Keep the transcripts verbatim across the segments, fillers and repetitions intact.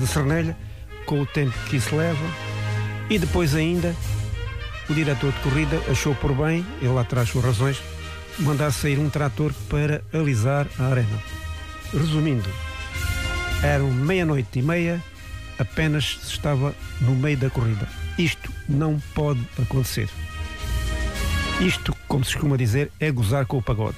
de Cernelha, com o tempo que isso leva, e depois ainda o diretor de corrida achou por bem, ele lá traz suas razões, mandar sair um trator para alisar a arena. Resumindo, eram meia-noite e meia, apenas se estava no meio da corrida. Isto não pode acontecer. Isto, como se costuma dizer, é gozar com o pagode.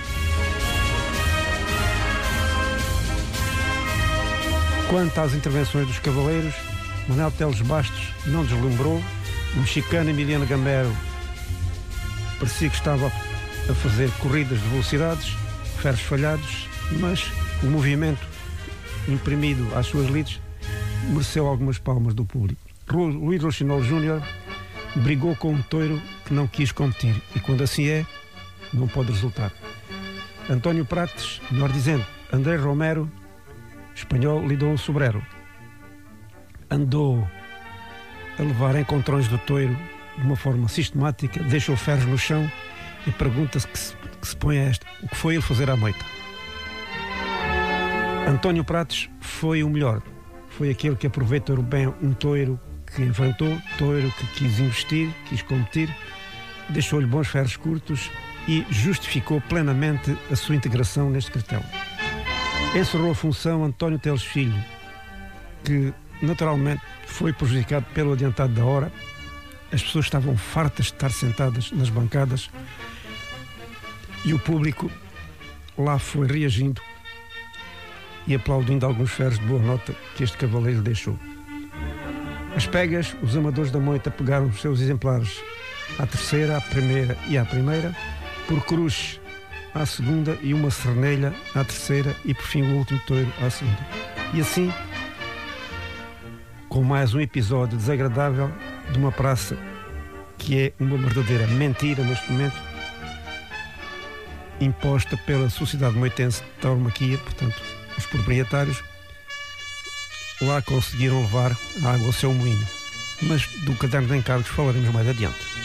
Quanto às intervenções dos cavaleiros, Manuel Teles Bastos não deslumbrou. O mexicano Emiliano Gambero parecia que estava a fazer corridas de velocidades, ferros falhados, mas o movimento imprimido às suas lides mereceu algumas palmas do público. Luís Rochinol Júnior brigou com um touro que não quis competir, e quando assim é, não pode resultar. António Prates, melhor dizendo, André Romero, espanhol, lidou um sobrero. Andou a levar encontrões do touro de uma forma sistemática, deixou ferros no chão e pergunta-se que se, que se põe a esta, o que foi ele fazer à moita. António Prates foi o melhor, foi aquele que aproveitou bem um touro que enfrentou, touro que quis investir, quis competir, deixou-lhe bons ferros curtos e justificou plenamente a sua integração neste cartel. Encerrou a função António Teles Filho, que naturalmente foi prejudicado pelo adiantado da hora. As pessoas estavam fartas de estar sentadas nas bancadas e o público lá foi reagindo e aplaudindo alguns ferros de boa nota que este cavaleiro deixou. As pegas, os amadores da moita pegaram os seus exemplares à terceira, à primeira e à primeira, por cruz à segunda e uma cernelha à terceira e por fim o último touro à segunda. E assim, com mais um episódio desagradável de uma praça que é uma verdadeira mentira neste momento, imposta pela Sociedade Moitense de Tauromaquia, portanto, os proprietários lá conseguiram levar a água ao seu moinho. Mas do caderno de encargos falaremos mais adiante.